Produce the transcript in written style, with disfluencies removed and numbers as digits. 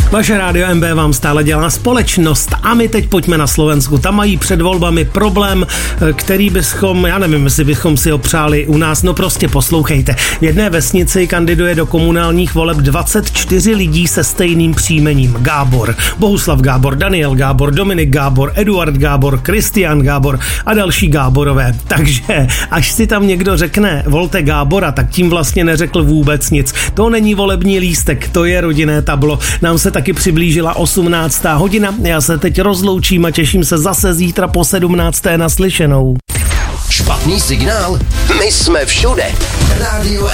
Vaše rádio MB vám stále dělá společnost a my teď pojďme na Slovensku. Tam mají před volbami problém, který bychom, já nevím, jestli bychom si ho přáli u nás, no prostě poslouchejte. V jedné vesnici kandiduje do komunálních voleb 24 lidí se stejným příjmením. Gábor, Bohuslav Gábor, Daniel Gábor, Dominik Gábor, Eduard Gábor, Kristián Gábor a další Gáborové. Takže až si tam někdo řekne volte Gábora, tak tím vlastně neřekl vůbec nic. To není volební lístek, to je rodinné tablo. Nám se taky přiblížila 18. hodina. Já se teď rozloučím a těším se zase zítra po 17. naslyšenou. Špatný signál? My jsme všude. Rádio